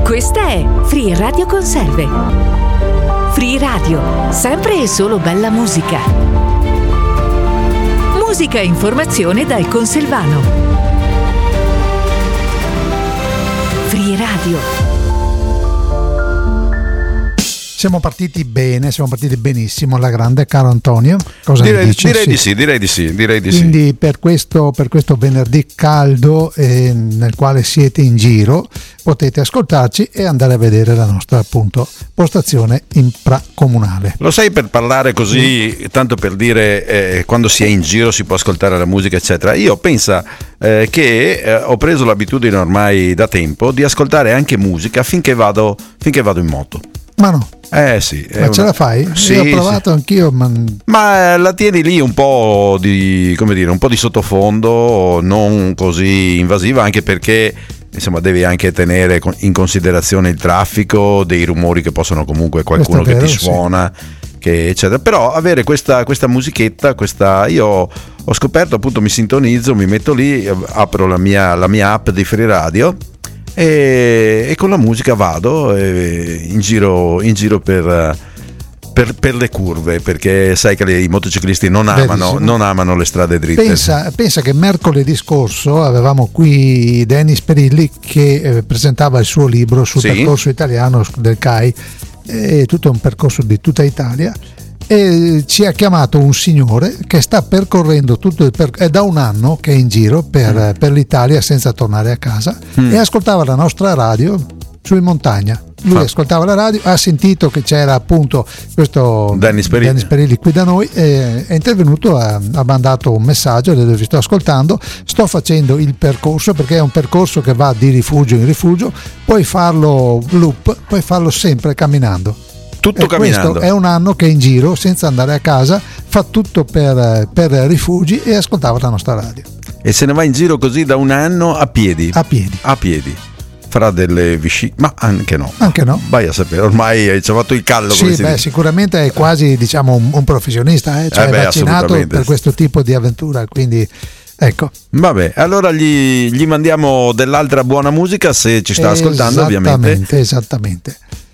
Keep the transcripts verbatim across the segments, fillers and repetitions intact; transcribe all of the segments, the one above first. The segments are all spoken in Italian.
Questa è Free Radio Conserve. Free Radio, sempre e solo bella musica. Musica e informazione dal Conselvano. Free Radio. Siamo partiti bene, siamo partiti benissimo alla grande, caro Antonio. Cosa direi, ne dici? direi Sì. di sì, direi di sì, direi di Quindi sì. per questo, per questo venerdì caldo eh, nel quale siete in giro, potete ascoltarci e andare a vedere la nostra appunto postazione infracomunale. Lo sai, per parlare così, tanto per dire eh, quando si è in giro si può ascoltare la musica eccetera, io penso eh, che eh, ho preso l'abitudine ormai da tempo di ascoltare anche musica finché vado, finché vado in moto. Ma no. Eh sì, Ma una... ce la fai? Sì, Io ho provato sì. anch'io, ma... ma la tieni lì un po' di, come dire, un po' di sottofondo, non così invasiva, anche perché insomma devi anche tenere in considerazione il traffico, dei rumori che possono comunque qualcuno vero, che ti suona, sì. che eccetera. Però avere questa, questa musichetta, questa io ho scoperto, appunto, mi sintonizzo, mi metto lì, apro la mia, la mia app di Free Radio. E, e con la musica vado eh, in giro, in giro per, per, per le curve, perché sai che le, i motociclisti non amano, non amano le strade dritte. Pensa, pensa che mercoledì scorso avevamo qui Dennis Perilli che eh, presentava il suo libro sul sì. percorso italiano del C A I, è tutto un percorso di tutta Italia, e ci ha chiamato un signore che sta percorrendo tutto il per- è da un anno che è in giro per, mm. per l'Italia senza tornare a casa mm. e ascoltava la nostra radio su in montagna. Lui ah. ascoltava la radio, ha sentito che c'era appunto questo Dennis Perilli, Dennis Perilli qui da noi, e è intervenuto, ha, ha mandato un messaggio, ha detto: vi sto ascoltando, sto facendo il percorso, perché è un percorso che va di rifugio in rifugio, puoi farlo loop, puoi farlo sempre camminando. Tutto e camminando. Questo è un anno che è in giro senza andare a casa, fa tutto per, per rifugi e ascoltava la nostra radio. E se ne va in giro così da un anno a piedi. A piedi. A piedi. Farà delle vicine, ma anche no. Anche no. Vai a sapere, ormai ci ha fatto il callo. Sì, beh, dice. Sicuramente è quasi, diciamo, un, un professionista, eh? Cioè eh beh, è vaccinato per questo tipo di avventura, quindi ecco. Vabbè, allora gli, gli mandiamo dell'altra buona musica, se ci sta ascoltando, ovviamente. Esattamente, esattamente.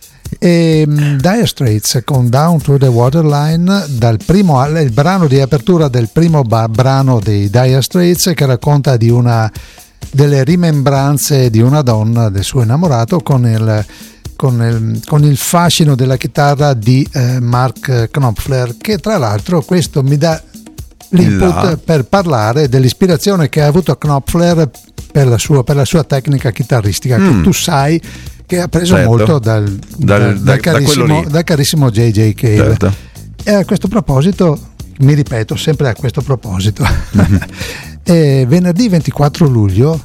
E, um, Dire Straits con Down to the Waterline, dal primo, il brano di apertura del primo ba- brano dei Dire Straits, che racconta di una delle rimembranze di una donna, del suo innamorato, con il, con il, con il fascino della chitarra di eh, Mark Knopfler, che tra l'altro questo mi dà l'input là. per parlare dell'ispirazione che ha avuto Knopfler per la sua, per la sua tecnica chitarristica, mm. che tu sai che ha preso certo. molto dal, dal, dal, dal, carissimo, da dal carissimo J J Cale. Certo. E a questo proposito, mi ripeto sempre a questo proposito, mm-hmm. eh, venerdì ventiquattro luglio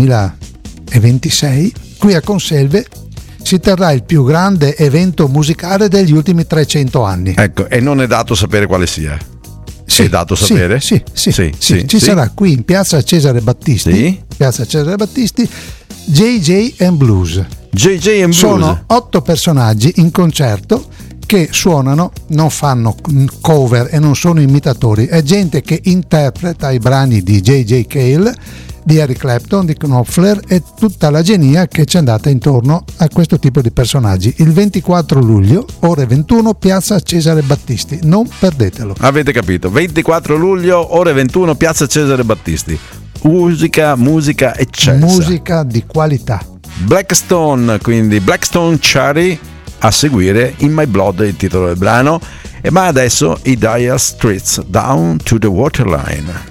duemilaventisei qui a Conselve si terrà il più grande evento musicale degli ultimi trecento anni. Ecco, e non è dato sapere quale sia. Sì, è dato sapere? Sì, sì, sì, sì, sì. Ci sì. sarà qui in piazza Cesare Battisti, sì. piazza Cesare Battisti, J J and Blues. J J and Blues. Sono otto personaggi in concerto che suonano, non fanno cover e non sono imitatori, è gente che interpreta i brani di J J Cale, di Eric Clapton, di Knopfler e tutta la genia che c'è andata intorno a questo tipo di personaggi. Il ventiquattro luglio, ore ventuno, piazza Cesare Battisti, non perdetelo. Avete capito, ventiquattro luglio, ore ventuno, piazza Cesare Battisti. Musica, musica eccelsa. Musica di qualità. Blackstone, quindi Blackstone Cherry, a seguire In My Blood, il titolo del brano. E ma adesso i Dire Straits, Down to the Waterline.